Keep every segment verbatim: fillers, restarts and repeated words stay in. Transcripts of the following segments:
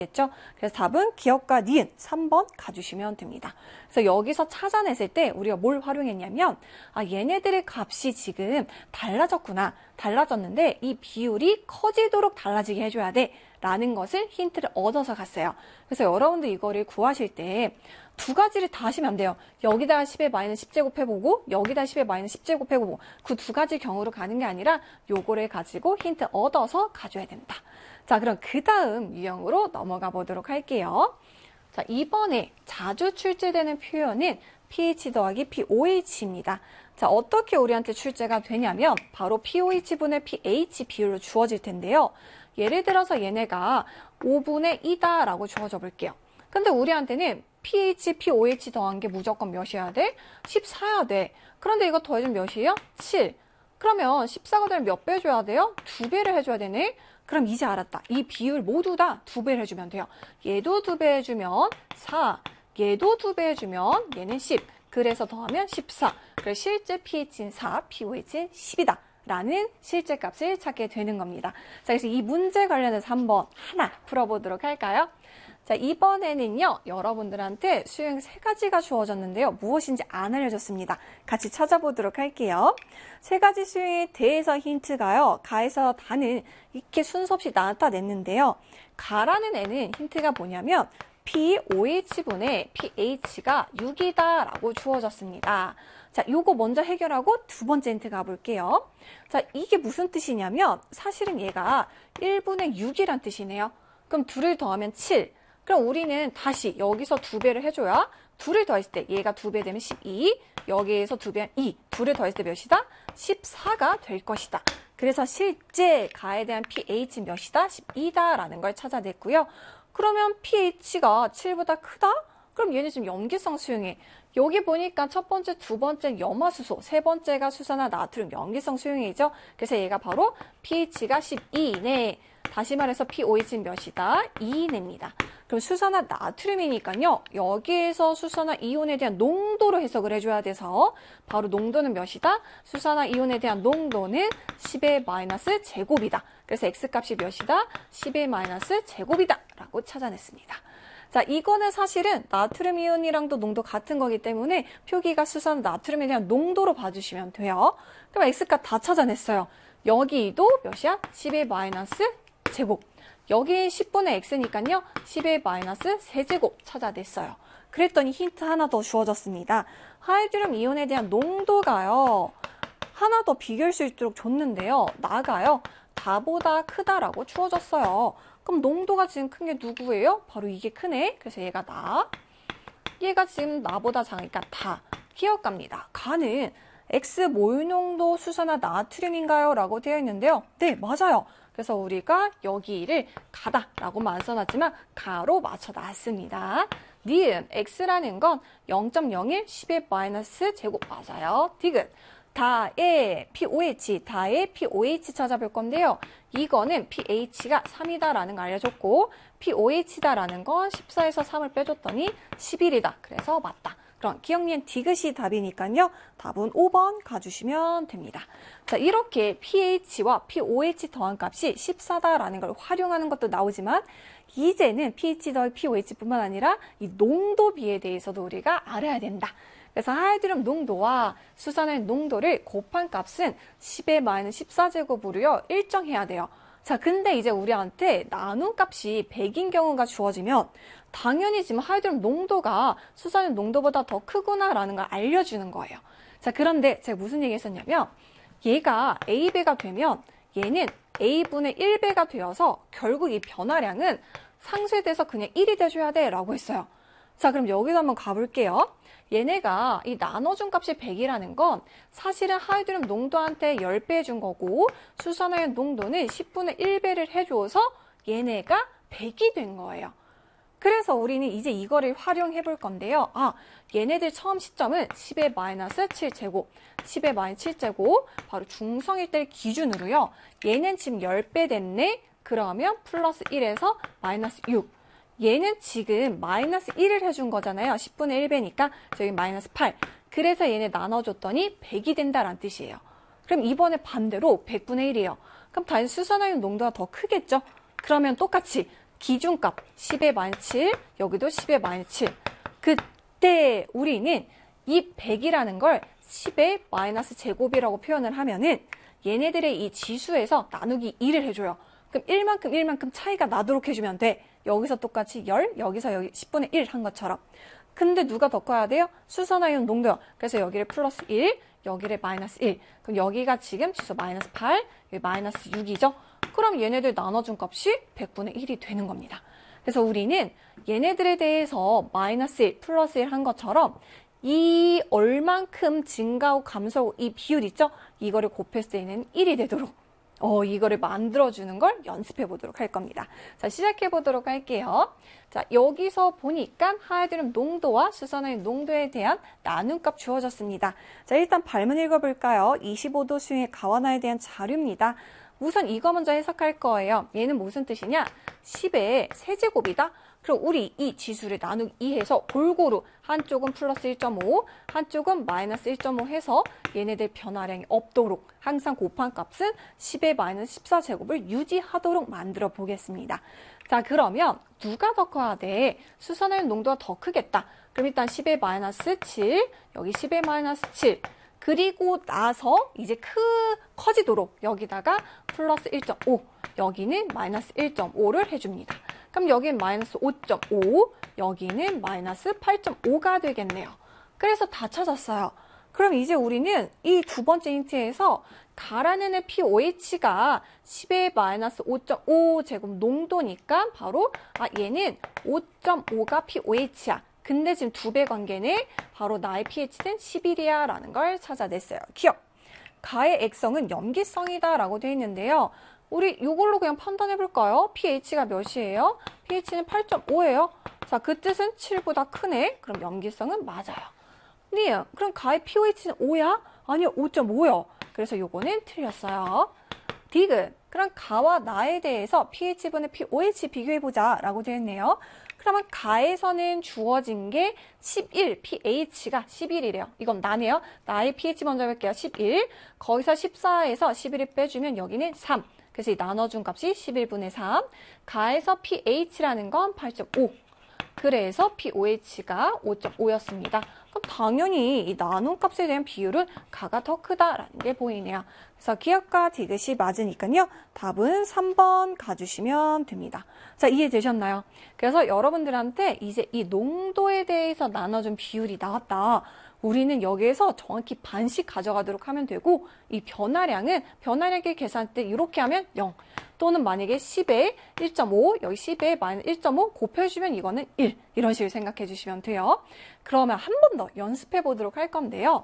겠죠? 그래서 답은 기억과 니은 삼 번 가주시면 됩니다. 그래서 여기서 찾아냈을 때 우리가 뭘 활용했냐면 아 얘네들의 값이 지금 달라졌구나. 달라졌는데 이 비율이 커지도록 달라지게 해줘야 돼. 라는 것을 힌트를 얻어서 갔어요. 그래서 여러분들 이거를 구하실 때 두 가지를 다 하시면 안 돼요. 여기다가 십의 마이너스 십 제곱해보고 여기다 십의 마이너스 십 제곱해보고 그 두 가지 경우로 가는 게 아니라 요거를 가지고 힌트 얻어서 가져야 된다. 자, 그럼 그 다음 유형으로 넘어가 보도록 할게요. 자, 이번에 자주 출제되는 표현은 pH 더하기 피오에이치입니다. 자, 어떻게 우리한테 출제가 되냐면 바로 피오에이치분의 pH 비율로 주어질 텐데요. 예를 들어서 얘네가 오분의 이다 라고 주어져 볼게요. 근데 우리한테는 pH, 피오에이치 더한 게 무조건 몇이어야 돼? 십사야 돼. 그런데 이거 더해주면 몇이에요? 칠. 그러면 십사가 되면 몇 배 해줘야 돼요? 두 배를 해줘야 되네? 그럼 이제 알았다. 이 비율 모두 다 두 배를 해주면 돼요. 얘도 두 배 해주면 사, 얘도 두 배 해주면 얘는 십. 그래서 더하면 십사. 그래서 실제 pH는 사, 피오에이치는 십이다. 라는 실제 값을 찾게 되는 겁니다. 자, 그래서 이 문제 관련해서 한번 하나 풀어보도록 할까요? 자, 이번에는요, 여러분들한테 수행 세 가지가 주어졌는데요. 무엇인지 안 알려줬습니다. 같이 찾아보도록 할게요. 세 가지 수행에 대해서 힌트가요, 가에서 다는 이렇게 순서 없이 나타냈는데요. 가라는 애는 힌트가 뭐냐면, 피오에이치분의 pH가 육이다 라고 주어졌습니다. 자, 요거 먼저 해결하고 두 번째 힌트 가볼게요. 자, 이게 무슨 뜻이냐면, 사실은 얘가 일분의 육이란 뜻이네요. 그럼 둘을 더하면 칠. 그럼 우리는 다시 여기서 두 배를 해줘야 둘을 더했을 때 얘가 두 배 되면 십이, 여기에서 두 배는 이, 둘을 더했을 때 몇이다? 십사가 될 것이다. 그래서 실제 가에 대한 pH 몇이다? 십이다 라는 걸 찾아냈고요. 그러면 pH가 칠보다 크다? 그럼 얘는 지금 염기성 수용해. 여기 보니까 첫 번째, 두 번째는 염화수소, 세 번째가 수산화 나트륨 염기성 수용해이죠. 그래서 얘가 바로 pH가 십이네. 다시 말해서 피오에이치는 몇이다? 이입니다. 그럼 수산화 나트륨이니까요. 여기에서 수산화 이온에 대한 농도로 해석을 해줘야 돼서 바로 농도는 몇이다? 수산화 이온에 대한 농도는 십의 마이너스 제곱이다. 그래서 X값이 몇이다? 십의 마이너스 제곱이다. 라고 찾아냈습니다. 자, 이거는 사실은 나트륨 이온이랑도 농도 같은 거기 때문에 표기가 수산화 나트륨에 대한 농도로 봐주시면 돼요. 그럼 X값 다 찾아냈어요. 여기도 몇이야? 십의 마이너스 제곱. 여기 십분의 X니까요. 십의 마이너스 세제곱 찾아냈어요. 그랬더니 힌트 하나 더 주어졌습니다. 하이드륨 이온에 대한 농도가요. 하나 더 비교할 수 있도록 줬는데요. 나가요. 다보다 크다라고 주어졌어요. 그럼 농도가 지금 큰 게 누구예요? 바로 이게 크네. 그래서 얘가 나. 얘가 지금 나보다 작으니까 다. 기억갑니다. 가는 X 모유농도 수산화 나트륨인가요? 라고 되어 있는데요. 네, 맞아요. 그래서 우리가 여기를 가다라고만 써놨지만 가로 맞춰놨습니다. 니은 X라는 건 영 점 영일 십의 마이너스 제곱 맞아요. 디귿 다의 피오에이치, 다의 피오에이치 찾아볼 건데요. 이거는 pH가 삼이다라는 걸 알려줬고 피오에이치다라는 건 십사에서 삼을 빼줬더니 십일이다. 그래서 맞다. 그럼 기억니은 디귿이 답이니까요. 답은 오 번 가주시면 됩니다. 자, 이렇게 pH와 피오에이치 더한 값이 십사다라는 걸 활용하는 것도 나오지만 이제는 pH 더하기 피오에이치뿐만 아니라 이 농도비에 대해서도 우리가 알아야 된다. 그래서 하이드륨 농도와 수산화의 농도를 곱한 값은 십의 마이너스 십사 제곱으로요. 일정해야 돼요. 자, 근데 이제 우리한테 나눈 값이 백인 경우가 주어지면 당연히 지금 하이드륨 농도가 수산의 농도보다 더 크구나라는 걸 알려주는 거예요. 자, 그런데 제가 무슨 얘기 했었냐면 얘가 에이 배가 되면 얘는 A분의 일 배가 되어서 결국 이 변화량은 상쇄돼서 그냥 일이 돼줘야 돼 라고 했어요. 자, 그럼 여기도 한번 가볼게요. 얘네가 이 나눠준 값이 백이라는 건 사실은 하이드륨 농도한테 십 배 해준 거고 수산화의 농도는 십분의 일 배를 해줘서 얘네가 백이 된 거예요. 그래서 우리는 이제 이거를 활용해 볼 건데요. 아, 얘네들 처음 시점은 십의 마이너스 칠 제곱, 십의 마이너스 칠 제곱, 바로 중성일 때를 기준으로요. 얘는 지금 십 배 됐네. 그러면 플러스 일에서 마이너스 육. 얘는 지금 마이너스 일을 해준 거잖아요. 십분의 일 배니까 저기 마이너스 팔. 그래서 얘네 나눠줬더니 백이 된다라는 뜻이에요. 그럼 이번에 반대로 백분의 일이에요. 그럼 당연히 수산화염 농도가 더 크겠죠? 그러면 똑같이 기준값 십의 마이너스 칠, 여기도 십의 마이너스 칠. 그때 우리는 이 백이라는 걸 십의 마이너스 제곱이라고 표현을 하면은 얘네들의 이 지수에서 나누기 이를 해줘요. 그럼 일만큼 일만큼 차이가 나도록 해주면 돼. 여기서 똑같이 십, 여기서 여기 십분의 일 한 것처럼. 근데 누가 더 커야 돼요? 수선화이온 농도요. 그래서 여기를 플러스 일, 여기를 마이너스 일. 그럼 여기가 지금 지수 마이너스 팔, 여기 마이너스 육이죠. 그럼 얘네들 나눠준 값이 백분의 일이 되는 겁니다. 그래서 우리는 얘네들에 대해서 마이너스 일, 플러스 일 한 것처럼 이 얼만큼 증가하고 감소하고 이 비율 있죠? 이거를 곱했을 때는 일이 되도록 어, 이거를 만들어주는 걸 연습해 보도록 할 겁니다. 자, 시작해 보도록 할게요. 자, 여기서 보니까 하이드륨 농도와 수산화이온 농도에 대한 나눔값 주어졌습니다. 자, 일단 발문 읽어볼까요? 이십오 도 수용의 가원화에 대한 자료입니다. 우선 이거 먼저 해석할 거예요. 얘는 무슨 뜻이냐? 십의 세제곱이다. 그럼 우리 이 지수를 나누기 이 해서 골고루 한쪽은 플러스 일 점 오, 한쪽은 마이너스 일 점 오 해서 얘네들 변화량이 없도록 항상 곱한 값은 십의 마이너스 십사 제곱을 유지하도록 만들어 보겠습니다. 자, 그러면 누가 더 커야 돼? 수산화이온 농도가 더 크겠다. 그럼 일단 십의 마이너스 칠, 여기 십의 마이너스 칠. 그리고 나서 이제 크, 커지도록 여기다가 플러스 일 점 오, 여기는 마이너스 일 점 오를 해줍니다. 그럼 여기는 마이너스 오 점 오, 여기는 마이너스 팔 점 오가 되겠네요. 그래서 다 찾았어요. 그럼 이제 우리는 이 두 번째 힌트에서 가라앉는 피오에이치가 십의 마이너스 오 점 오 제곱 농도니까 바로 아 얘는 오 점 오가 피오에이치야. 근데 지금 두 배 관계네. 바로 나의 pH는 십일이야 라는 걸 찾아냈어요. 기억! 가의 액성은 염기성이다 라고 되어 있는데요. 우리 이걸로 그냥 판단해 볼까요? pH가 몇이에요? pH는 팔 점 오예요. 자, 그 뜻은 칠보다 크네. 그럼 염기성은 맞아요. 네, 그럼 가의 pOH는 오야? 아니요, 오 점 오요. 그래서 요거는 틀렸어요. 디귿. 그럼 가와 나에 대해서 pH분의 pOH 비교해보자 라고 되어 있네요. 그러면 가에서는 주어진 게 십일, pH가 십일이래요. 이건 나네요. 나의 pH 먼저 볼게요. 십일. 거기서 십사에서 십일을 빼주면 여기는 삼. 그래서 이 나눠준 값이 십일분의 삼. 가에서 pH라는 건 팔 점 오. 그래서 pOH가 오 점 오였습니다. 그럼 당연히 이 나눈 값에 대한 비율은 가가 더 크다라는 게 보이네요. 그래서 기억과 디귿이 맞으니까요. 답은 삼 번 가주시면 됩니다. 자, 이해되셨나요? 그래서 여러분들한테 이제 이 농도에 대해서 나눠준 비율이 나왔다. 우리는 여기에서 정확히 반씩 가져가도록 하면 되고 이 변화량은 변화량을 계산할 때 이렇게 하면 영. 또는 만약에 십에 일 점 오, 여기 십에 마이너스 일 점 오 곱해주면 이거는 일. 이런 식으로 생각해 주시면 돼요. 그러면 한 번 더 연습해 보도록 할 건데요.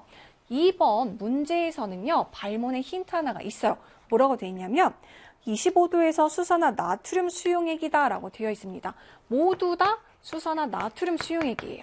이번 문제에서는요. 발문에 힌트 하나가 있어요. 뭐라고 되어 있냐면 이십오 도에서 수산화 나트륨 수용액이다 라고 되어 있습니다. 모두 다 수산화 나트륨 수용액이에요.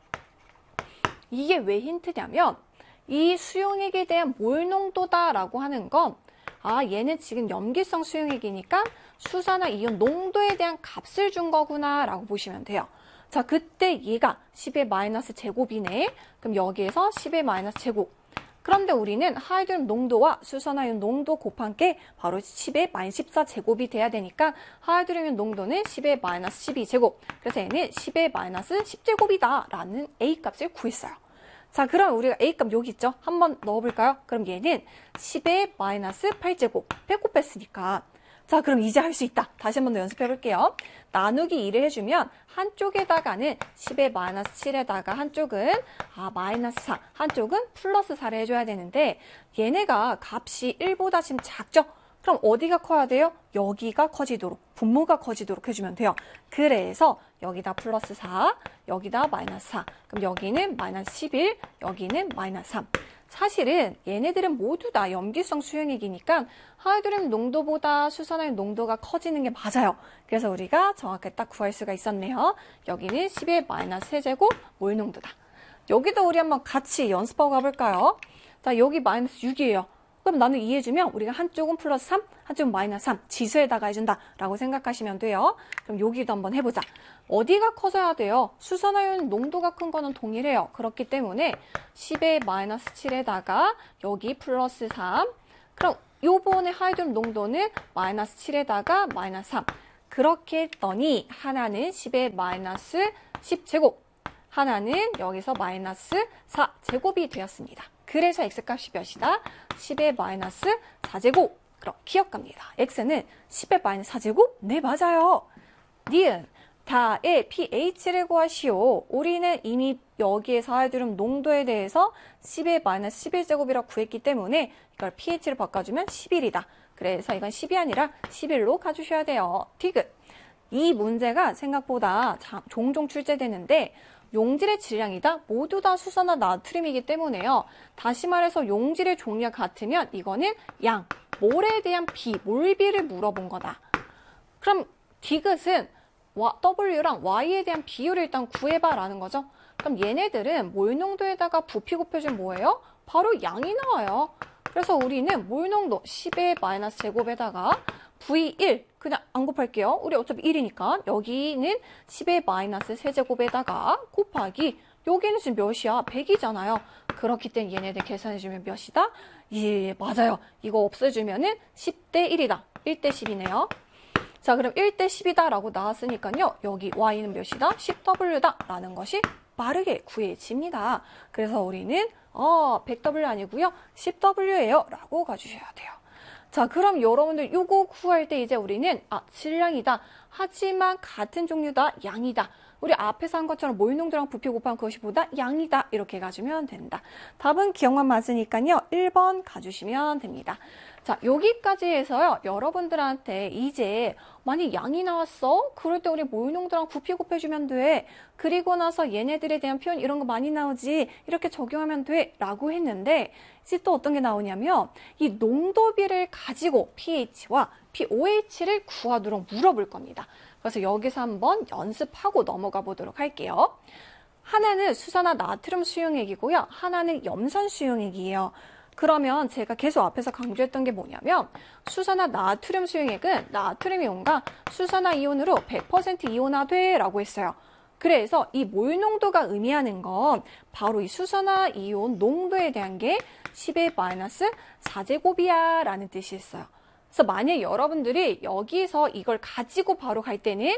이게 왜 힌트냐면 이 수용액에 대한 몰 농도다라고 하는 건 아, 얘는 지금 염기성 수용액이니까 수산화 이온 농도에 대한 값을 준 거구나 라고 보시면 돼요. 자, 그때 얘가 십의 마이너스 제곱이네. 그럼 여기에서 십의 마이너스 제곱. 그런데 우리는 하이드륨 농도와 수산화이온 농도 곱한 게 바로 십의 마이너스 십사 제곱이 돼야 되니까 하이드륨 농도는 십의 마이너스 십이 제곱. 그래서 얘는 십의 마이너스 십 제곱이다 라는 A값을 구했어요. 자, 그럼 우리가 A값 여기 있죠? 한번 넣어볼까요? 그럼 얘는 십의 마이너스 팔 제곱. 빼고 뺐으니까. 자, 그럼 이제 할 수 있다. 다시 한 번 더 연습해 볼게요. 나누기 이를 해주면 한쪽에다가는 십의 마이너스 칠에다가 한쪽은 아 마이너스 사, 한쪽은 플러스 사를 해줘야 되는데 얘네가 값이 일보다 지금 작죠? 그럼 어디가 커야 돼요? 여기가 커지도록, 분모가 커지도록 해주면 돼요. 그래서 여기다 플러스 사, 여기다 마이너스 사. 그럼 여기는 마이너스 십일, 여기는 마이너스 삼. 사실은 얘네들은 모두 다 염기성 수용액이니까 하이드륨 농도보다 수산화이온 농도가 커지는 게 맞아요. 그래서 우리가 정확하게 딱 구할 수가 있었네요. 여기는 십의 마이너스 세 제곱 몰 농도다. 여기도 우리 한번 같이 연습하고 가볼까요? 자, 여기 마이너스 육이에요. 그럼 나는 이해해주면 우리가 한쪽은 플러스 삼, 한쪽은 마이너스 삼 지수에다가 해준다 라고 생각하시면 돼요. 그럼 여기도 한번 해보자. 어디가 커져야 돼요? 수산화이온 농도가 큰 거는 동일해요. 그렇기 때문에 십의 마이너스 칠에다가 여기 플러스 삼. 그럼 요번에 하이드륨 농도는 마이너스 칠에다가 마이너스 삼. 그렇게 했더니 하나는 십의 마이너스 십 제곱, 하나는 여기서 마이너스 사 제곱이 되었습니다. 그래서 x값이 몇이다? 십의 마이너스 사 제곱. 그럼 기억합니다. x는 십의 마이너스 사 제곱? 네, 맞아요. 니은 다의 pH를 구하시오. 우리는 이미 여기에서 하이드륨 농도에 대해서 십의 마이너스 십일 제곱이라고 구했기 때문에 이걸 pH를 바꿔주면 십일이다. 그래서 이건 십이 아니라 십일로 가주셔야 돼요. 디귿. 이 문제가 생각보다 자, 종종 출제되는데 용질의 질량이다. 모두 다 수산화 나트륨이기 때문에요. 다시 말해서 용질의 종류가 같으면 이거는 양, 몰에 대한 비, 몰비를 물어본 거다. 그럼 디귿은 W랑 Y에 대한 비율을 일단 구해봐라는 거죠. 그럼 얘네들은 몰 농도에다가 부피 곱해주면 뭐예요? 바로 양이 나와요. 그래서 우리는 몰 농도 십의 마이너스 제곱에다가 브이 일 그냥 안 곱할게요. 우리 어차피 일이니까 여기는 십의 마이너스 세제곱에다가 곱하기 여기는 지금 몇이야? 백이잖아요. 그렇기 때문에 얘네들 계산해주면 몇이다? 예, 맞아요. 이거 없애주면은 십 대 일이다. 일 대 십이네요. 자, 그럼 일 대 십이다 라고 나왔으니까요. 여기 Y는 몇이다? 십 더블유다 라는 것이 빠르게 구해집니다. 그래서 우리는 어, 백 더블유 아니고요. 십 더블유예요 라고 가주셔야 돼요. 자, 그럼 여러분들 요거 구할 때 이제 우리는 아, 질량이다. 하지만 같은 종류다. 양이다. 우리 앞에서 한 것처럼 몰 농도랑 부피 곱한 그것이 보다 양이다. 이렇게 가주면 된다. 답은 기억만 맞으니까요. 일 번 가주시면 됩니다. 자, 여기까지 해서요. 여러분들한테 이제 만약 양이 나왔어? 그럴 때 우리 몰 농도랑 부피 곱해주면 돼. 그리고 나서 얘네들에 대한 표현 이런 거 많이 나오지. 이렇게 적용하면 돼. 라고 했는데 이제 또 어떤 게 나오냐면 이 농도비를 가지고 pH와 pOH를 구하도록 물어볼 겁니다. 그래서 여기서 한번 연습하고 넘어가 보도록 할게요. 하나는 수산화 나트륨 수용액이고요. 하나는 염산 수용액이에요. 그러면 제가 계속 앞에서 강조했던 게 뭐냐면 수산화 나트륨 수용액은 나트륨 이온과 수산화 이온으로 백 퍼센트 이온화돼 라고 했어요. 그래서 이 몰 농도가 의미하는 건 바로 이 수산화 이온 농도에 대한 게 십의 마이너스 사 제곱이야 라는 뜻이 있어요. 그래서 만약 여러분들이 여기서 이걸 가지고 바로 갈 때는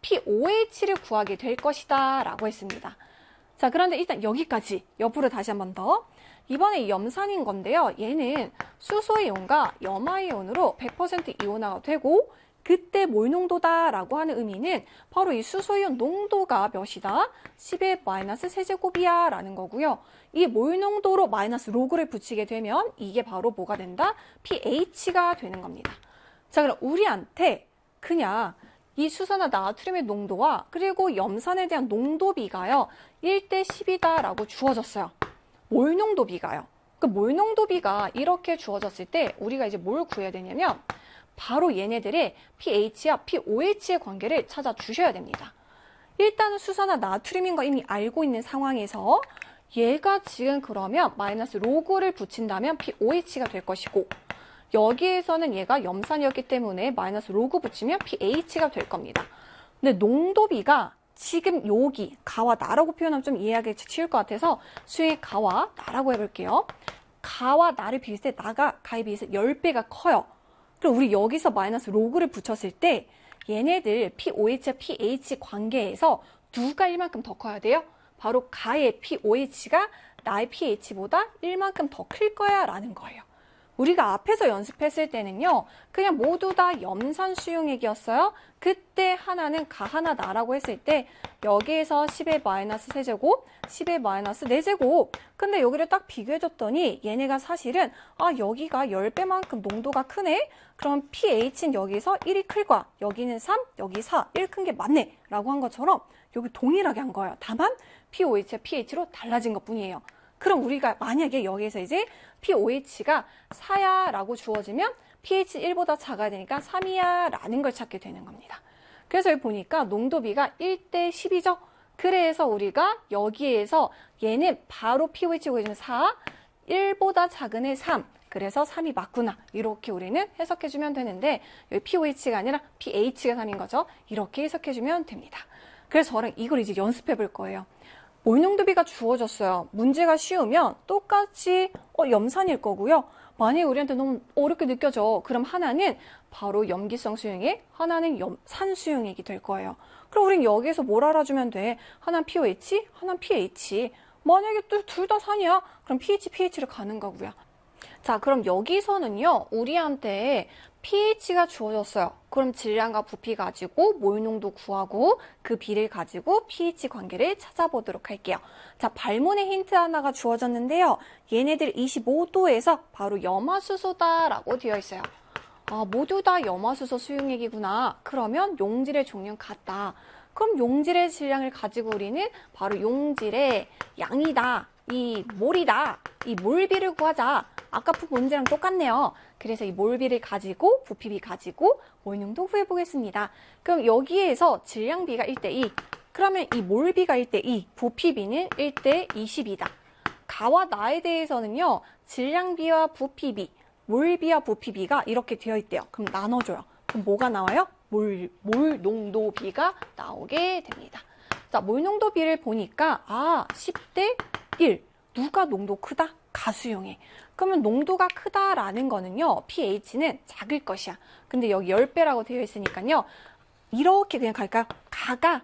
pOH를 구하게 될 것이다 라고 했습니다. 자, 그런데 일단 여기까지 옆으로 다시 한 번 더. 이번에 염산인 건데요. 얘는 수소이온과 염화이온으로 백 퍼센트 이온화가 되고 그때 몰 농도다 라고 하는 의미는 바로 이 수소이온 농도가 몇이다? 십의 마이너스 세제곱이야 라는 거고요. 이 몰 농도로 마이너스 로그를 붙이게 되면 이게 바로 뭐가 된다? pH가 되는 겁니다. 자, 그럼 우리한테 그냥 이 수산화 나트륨의 농도와 그리고 염산에 대한 농도비가요. 일 대 십이다 라고 주어졌어요. 몰 농도비가요. 그 몰 농도비가 이렇게 주어졌을 때 우리가 이제 뭘 구해야 되냐면 바로 얘네들의 pH와 pOH의 관계를 찾아주셔야 됩니다. 일단은 수산화 나트륨인 거 이미 알고 있는 상황에서 얘가 지금 그러면 마이너스 로그를 붙인다면 pOH가 될 것이고 여기에서는 얘가 염산이었기 때문에 마이너스 로그 붙이면 pH가 될 겁니다. 근데 농도비가 지금 여기 가와 나라고 표현하면 좀 이해하기 쉬울 것 같아서 수의 가와 나라고 해볼게요. 가와 나를 비슷해 나가 가에 비해서 십 배가 커요. 그럼 우리 여기서 마이너스 로그를 붙였을 때 얘네들 pOH와 pH 관계에서 누가 일만큼 더 커야 돼요? 바로 가의 pOH가 나의 pH보다 일만큼 더 클 거야 라는 거예요. 우리가 앞에서 연습했을 때는요. 그냥 모두 다 염산 수용액이었어요. 그때 하나는 가 하나 나라고 했을 때 여기에서 십의 마이너스 세제곱, 십의 마이너스 네 제곱. 근데 여기를 딱 비교해줬더니 얘네가 사실은 아 여기가 십 배만큼 농도가 크네? 그럼 pH는 여기서 일이 클 거야. 여기는 삼, 여기 사, 일 큰 게 맞네. 라고 한 것처럼 여기 동일하게 한 거예요. 다만 pOH와 pH로 달라진 것 뿐이에요. 그럼 우리가 만약에 여기에서 이제 pOH가 사야 라고 주어지면 pH 일보다 작아야 되니까 삼이야 라는 걸 찾게 되는 겁니다. 그래서 여기 보니까 농도비가 일 대 십이죠. 그래서 우리가 여기에서 얘는 바로 pOH 구해주면 사, 일보다 작은 애 삼. 그래서 삼이 맞구나. 이렇게 우리는 해석해주면 되는데 여기 pOH가 아니라 pH가 삼인 거죠. 이렇게 해석해주면 됩니다. 그래서 저랑 이걸 이제 연습해 볼 거예요. 몰 농도비가 주어졌어요. 문제가 쉬우면 똑같이 어, 염산일 거고요. 만약에 우리한테 너무 어렵게 느껴져. 그럼 하나는 바로 염기성 수용액, 하나는 염, 산수용액이 될 거예요. 그럼 우린 여기에서 뭘 알아주면 돼? 하나는 피오에이치, 하나는 피에이치. 만약에 또 둘 다 산이야? 그럼 피에이치, 피에이치를 가는 거고요. 자, 그럼 여기서는요, 우리한테 피에이치가 주어졌어요. 그럼 질량과 부피 가지고 몰농도 구하고 그 비를 가지고 피에이치 관계를 찾아보도록 할게요. 자, 발문의 힌트 하나가 주어졌는데요. 얘네들 이십오 도에서 바로 염화수소다라고 되어 있어요. 아, 모두 다 염화수소 수용액이구나. 그러면 용질의 종류는 같다. 그럼 용질의 질량을 가지고 우리는 바로 용질의 양이다. 이 몰이다. 이 몰비를 구하자. 아까 푼 문제랑 똑같네요. 그래서 이 몰비를 가지고 부피비 가지고 몰농도 구해보겠습니다. 그럼 여기에서 질량비가 일 대 이. 그러면 이 몰비가 일 대 이, 부피비는 일 대 이십이다. 가와 나에 대해서는요. 질량비와 부피비, 몰비와 부피비가 이렇게 되어 있대요. 그럼 나눠줘요. 그럼 뭐가 나와요? 몰, 몰농도비가 나오게 됩니다. 자, 몰농도비를 보니까 아, 십 대 일. 누가 농도 크다? 가수용액. 그러면 농도가 크다라는 거는요. 피에이치는 작을 것이야. 근데 여기 십 배라고 되어 있으니까요. 이렇게 그냥 갈까요? 가가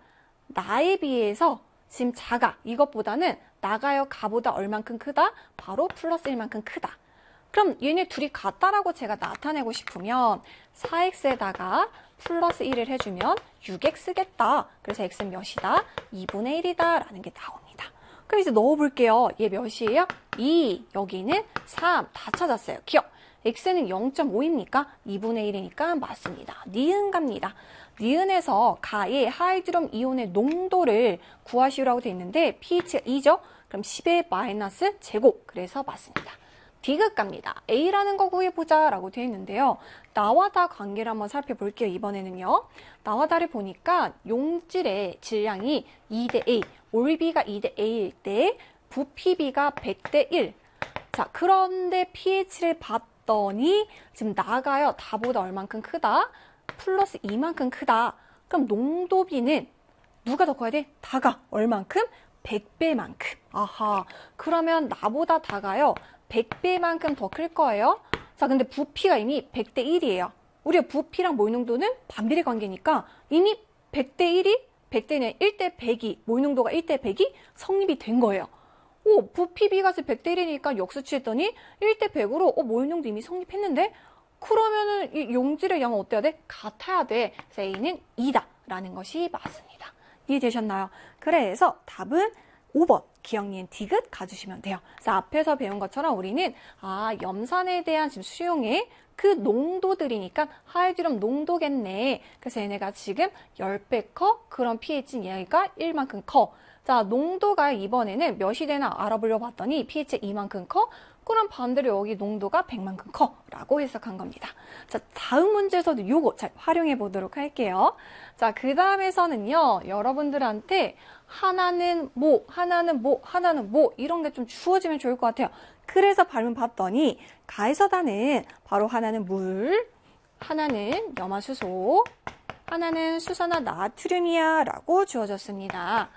나에 비해서 지금 작아. 이것보다는 나가요 가보다 얼만큼 크다? 바로 플러스 일만큼 크다. 그럼 얘네 둘이 같다라고 제가 나타내고 싶으면 사 엑스에다가 플러스 일을 해주면 육 엑스겠다. 그래서 x는 몇이다? 이분의 일이다 라는 게 나옵니다. 그럼 이제 넣어볼게요. 얘 몇이에요? 이, 여기는 삼, 다 찾았어요. 기억. x는 영 점 오입니까? 이분의 일이니까 맞습니다. 니은 갑니다. 니은에서 가의 하이드롬 이온의 농도를 구하시오라고 되어 있는데 pH가 이죠? 그럼 십의 마이너스 제곱. 그래서 맞습니다. 디귿 갑니다. A라는 거 구해보자 라고 되어 있는데요. 나와 다 관계를 한번 살펴볼게요. 이번에는요. 나와 다를 보니까 용질의 질량이 이 대 A, 몰비가 이 대 A일 때 부피비가 백 대 일. 자, 그런데 pH를 봤더니 지금 나가요. 다보다 얼만큼 크다? 플러스 이만큼 크다. 그럼 농도비는 누가 더 커야 돼? 다가 얼만큼? 백 배만큼. 아하. 그러면 나보다 다가요. 백 배만큼 더 클 거예요. 자, 근데 부피가 이미 백 대 일이에요. 우리가 부피랑 몰농도는 반비례 관계니까 이미 백 대 일이 백 대는 일 대 백이, 몰농도가 일 대 백이 성립이 된 거예요. 오, 부피비가 백 대 일이니까 역수 취했더니 일 대 백으로 어, 몰농도 이미 성립했는데? 그러면은 이 용질의 양은 어때야 돼? 같아야 돼. 그래서 A는 이다 라는 것이 맞습니다. 이해되셨나요? 그래서 답은 오 번 기억니은 디귿 가주시면 돼요. 그래서 앞에서 배운 것처럼 우리는 아 염산에 대한 지금 수용액 그 농도들이니까 하이드롬 농도겠네. 그래서 얘네가 지금 십 배 커. 그럼 pH는 얘가 일만큼 커. 자, 농도가 이번에는 몇이 되나 알아보려고 봤더니 pH가 이만큼 커. 그럼 반대로 여기 농도가 백만큼 커 라고 해석한 겁니다. 자, 다음 문제에서도 요거 잘 활용해 보도록 할게요. 자, 그 다음에서는요, 여러분들한테 하나는 뭐, 하나는 뭐, 하나는 뭐, 이런 게 좀 주어지면 좋을 것 같아요. 그래서 발문 봤더니, 가에서다는 바로 하나는 물, 하나는 염화수소, 하나는 수산화 나트륨이야 라고 주어졌습니다.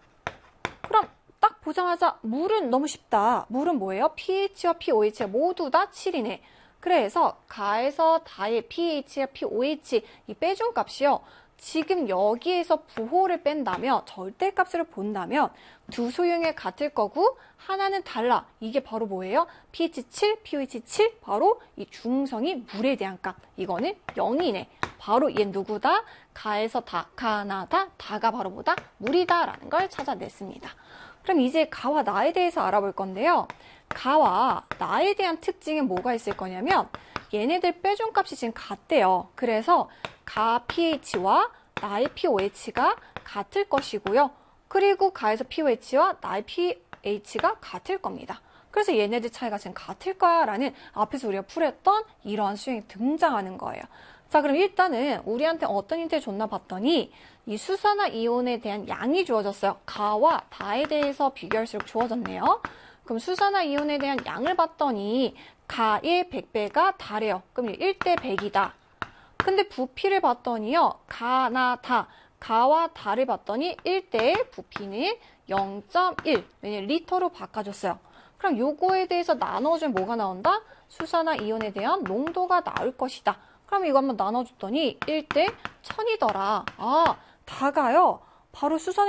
그럼 딱 보자마자 물은 너무 쉽다. 물은 뭐예요? pH와 pOH가 모두 다 칠이네. 그래서 가에서 다의 pH와 pOH 이 빼준 값이요. 지금 여기에서 부호를 뺀다면 절대값을 본다면 두 소용액 같을 거고 하나는 달라. 이게 바로 뭐예요? pH 칠, pOH 칠 바로 이 중성이 물에 대한 값. 이거는 영이네. 바로 얘 누구다? 가에서 다, 가나 다, 다가 바로 뭐다? 물이다 라는 걸 찾아냈습니다. 그럼 이제 가와 나에 대해서 알아볼 건데요. 가와 나에 대한 특징은 뭐가 있을 거냐면 얘네들 빼준 값이 지금 같대요. 그래서 가 pH와 나의 pOH가 같을 것이고요. 그리고 가에서 pOH와 나의 pH가 같을 겁니다. 그래서 얘네들 차이가 지금 같을까라는 앞에서 우리가 풀었던 이러한 수행이 등장하는 거예요. 자, 그럼 일단은 우리한테 어떤 힌트를 줬나 봤더니 이 수산화 이온에 대한 양이 주어졌어요. 가와 다에 대해서 비교할수록 주어졌네요. 그럼 수산화 이온에 대한 양을 봤더니 가의 백 배가 다래요. 그럼 일 대 백이다. 근데 부피를 봤더니요. 가나 다. 가와 다를 봤더니 일 대 부피는 영 점 일. 왜냐면 리터로 바꿔줬어요. 그럼 요거에 대해서 나눠주면 뭐가 나온다? 수산화 이온에 대한 농도가 나올 것이다. 그럼 이거 한번 나눠줬더니 일 대 천이더라. 아, 다가요. 바로 수산화